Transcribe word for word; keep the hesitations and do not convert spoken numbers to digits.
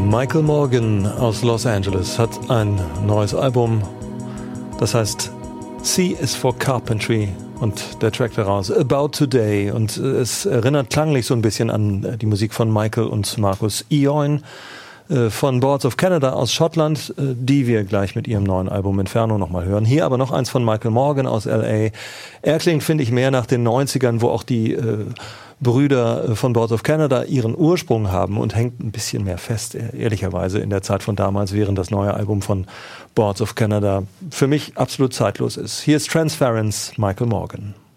Michael Morgan aus Los Angeles hat ein neues Album, das heißt C is for Carpentry und der Track daraus About Today, und es erinnert klanglich so ein bisschen an die Musik von Michael und Marcus Ioin von Boards of Canada aus Schottland, die wir gleich mit ihrem neuen Album Inferno nochmal hören. Hier aber noch eins von Michael Morgan aus L A. Er klingt, finde ich, mehr nach den neunzigern, wo auch die äh, Brüder von Boards of Canada ihren Ursprung haben, und hängt ein bisschen mehr fest, ehrlicherweise, in der Zeit von damals, während das neue Album von Boards of Canada für mich absolut zeitlos ist. Hier ist Transference, Michael Morgan.